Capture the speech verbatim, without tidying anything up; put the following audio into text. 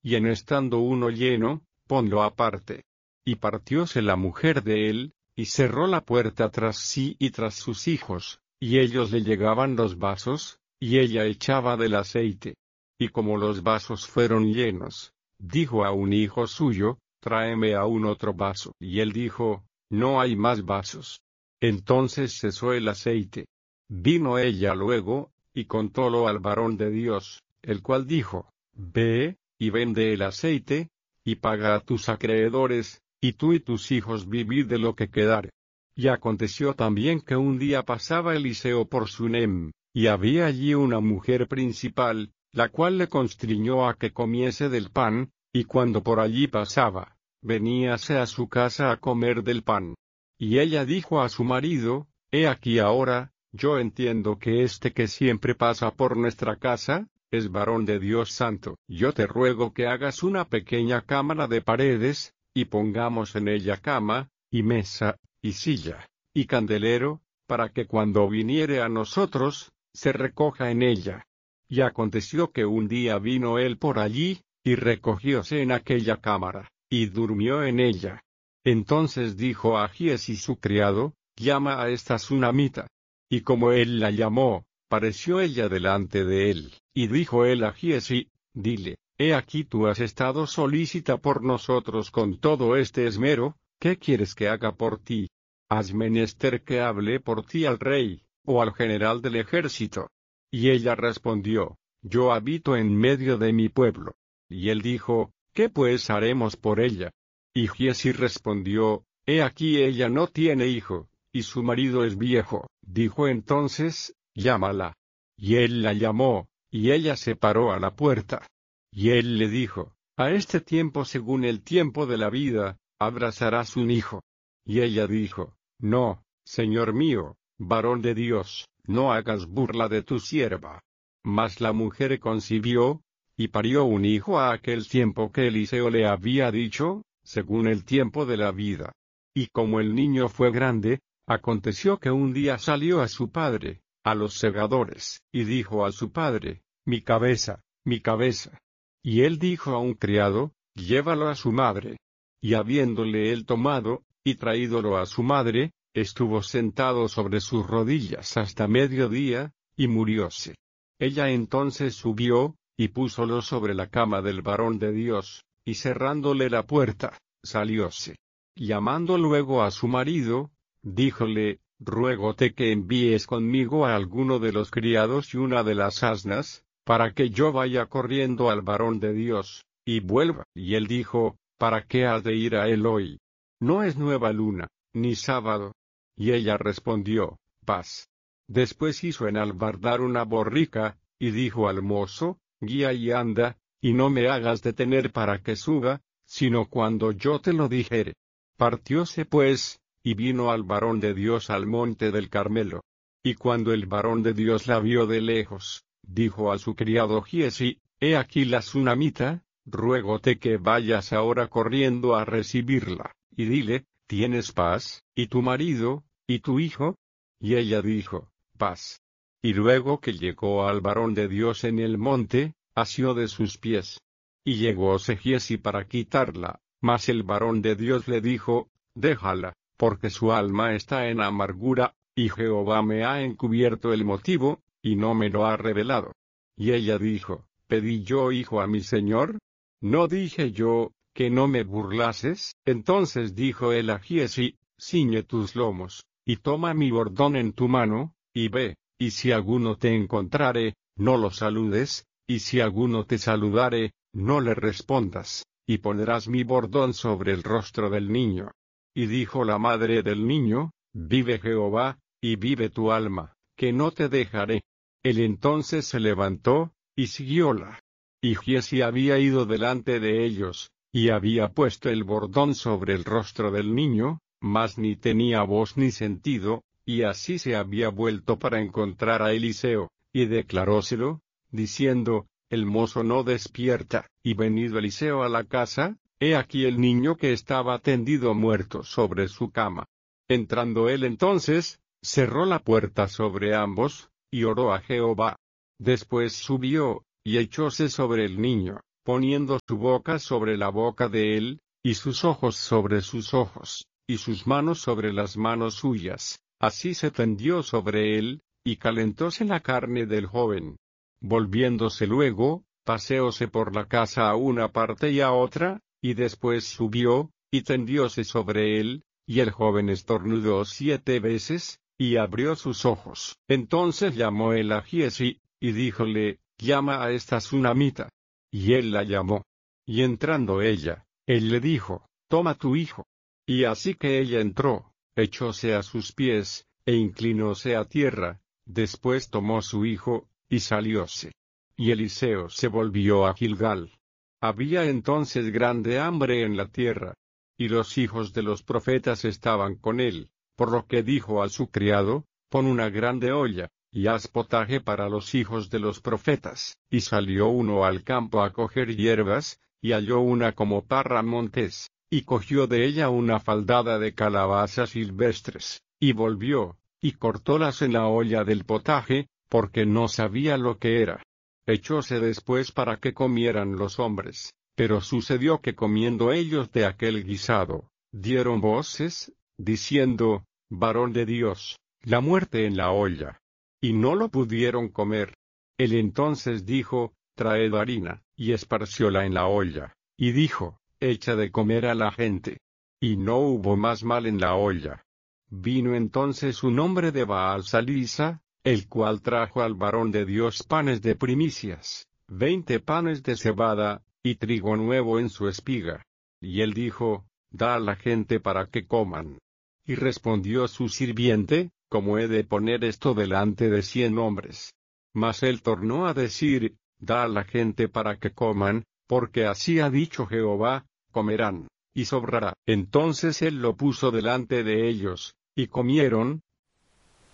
y en estando uno lleno, ponlo aparte. Y partióse la mujer de él, y cerró la puerta tras sí y tras sus hijos, y ellos le llegaban los vasos, y ella echaba del aceite. Y como los vasos fueron llenos, dijo a un hijo suyo, tráeme aún otro vaso. Y él dijo, no hay más vasos. Entonces cesó el aceite. Vino ella luego, y contólo al varón de Dios, el cual dijo, ve, y vende el aceite, y paga a tus acreedores, y tú y tus hijos vivid de lo que quedare. Y aconteció también que un día pasaba Eliseo por Sunem, y había allí una mujer principal, la cual le constriñó a que comiese del pan, y cuando por allí pasaba, veníase a su casa a comer del pan. Y ella dijo a su marido, he aquí ahora, yo entiendo que este que siempre pasa por nuestra casa, es varón de Dios santo. Yo te ruego que hagas una pequeña cámara de paredes, y pongamos en ella cama, y mesa, y silla, y candelero, para que cuando viniere a nosotros, se recoja en ella. Y aconteció que un día vino él por allí, y recogióse en aquella cámara, y durmió en ella. Entonces dijo a Giezi su criado, llama a esta sunamita. Y como él la llamó, pareció ella delante de él, y dijo él a Giezi, dile, he aquí tú has estado solícita por nosotros con todo este esmero, ¿qué quieres que haga por ti? Has menester que hable por ti al rey, o al general del ejército. Y ella respondió, yo habito en medio de mi pueblo. Y él dijo, ¿qué pues haremos por ella? Y Giezi respondió, he aquí ella no tiene hijo, y su marido es viejo. Dijo entonces, llámala. Y él la llamó, y ella se paró a la puerta. Y él le dijo, a este tiempo según el tiempo de la vida, abrazarás un hijo. Y ella dijo, no, señor mío, varón de Dios, no hagas burla de tu sierva. Mas la mujer concibió, y parió un hijo a aquel tiempo que Eliseo le había dicho, según el tiempo de la vida. Y como el niño fue grande, aconteció que un día salió a su padre, a los segadores, y dijo a su padre, mi cabeza, mi cabeza. Y él dijo a un criado, llévalo a su madre. Y habiéndole él tomado, y traídolo a su madre, estuvo sentado sobre sus rodillas hasta mediodía, y murióse. Ella entonces subió, y púsolo sobre la cama del varón de Dios, y cerrándole la puerta, salióse. Llamando luego a su marido, díjole, ruégote que envíes conmigo a alguno de los criados y una de las asnas, para que yo vaya corriendo al varón de Dios, y vuelva. Y él dijo, ¿para qué has de ir a él hoy? No es nueva luna, ni sábado. Y ella respondió, paz. Después hizo enalbardar una borrica, y dijo al mozo, guía y anda, y no me hagas detener para que suba, sino cuando yo te lo dijere. Partióse pues, y vino al varón de Dios al monte del Carmelo. Y cuando el varón de Dios la vio de lejos, dijo a su criado Giezi, he aquí la sunamita, ruégote que vayas ahora corriendo a recibirla, y dile, ¿tienes paz, y tu marido, y tu hijo? Y ella dijo, paz. Y luego que llegó al varón de Dios en el monte, asió de sus pies. Y llegóse Giezi para quitarla, mas el varón de Dios le dijo, déjala, porque su alma está en amargura, y Jehová me ha encubierto el motivo, y no me lo ha revelado. Y ella dijo, ¿pedí yo hijo a mi señor? ¿No dije yo, que no me burlases? Entonces dijo él a Giezi, ciñe tus lomos, y toma mi bordón en tu mano, y ve, y si alguno te encontrare, no lo saludes, y si alguno te saludare, no le respondas, y pondrás mi bordón sobre el rostro del niño. Y dijo la madre del niño, vive Jehová, y vive tu alma, que no te dejaré. Él entonces se levantó, y siguióla. Y Giezi había ido delante de ellos, y había puesto el bordón sobre el rostro del niño, mas ni tenía voz ni sentido, y así se había vuelto para encontrar a Eliseo, y declaróselo, diciendo, el mozo no despierta. Y venido Eliseo a la casa, he aquí el niño que estaba tendido muerto sobre su cama. Entrando él entonces, cerró la puerta sobre ambos, y oró a Jehová. Después subió, y echóse sobre el niño, poniendo su boca sobre la boca de él, y sus ojos sobre sus ojos, y sus manos sobre las manos suyas. Así se tendió sobre él, y calentóse la carne del joven. Volviéndose luego, paseóse por la casa a una parte y a otra, y después subió, y tendióse sobre él, y el joven estornudó siete veces, y abrió sus ojos. Entonces llamó él a Giezi, y díjole, llama a esta tsunamita. Y él la llamó. Y entrando ella, él le dijo, toma tu hijo. Y así que ella entró, echóse a sus pies, e inclinóse a tierra, después tomó su hijo, y salióse. Y Eliseo se volvió a Gilgal. Había entonces grande hambre en la tierra, y los hijos de los profetas estaban con él, por lo que dijo a su criado, pon una grande olla, y haz potaje para los hijos de los profetas. Y salió uno al campo a coger hierbas, y halló una como parra montés, y cogió de ella una faldada de calabazas silvestres, y volvió, y cortólas en la olla del potaje, porque no sabía lo que era. Echóse después para que comieran los hombres, pero sucedió que comiendo ellos de aquel guisado, dieron voces, diciendo, varón de Dios, la muerte en la olla. Y no lo pudieron comer. Él entonces dijo, traed harina, y esparcióla en la olla, y dijo, echa de comer a la gente. Y no hubo más mal en la olla. Vino entonces un hombre de Baal Salisa, el cual trajo al varón de Dios panes de primicias, veinte panes de cebada, y trigo nuevo en su espiga. Y él dijo, da a la gente para que coman. Y respondió su sirviente, ¿cómo he de poner esto delante de cien hombres? Mas él tornó a decir, da a la gente para que coman, porque así ha dicho Jehová, comerán, y sobrará. Entonces él lo puso delante de ellos, y comieron,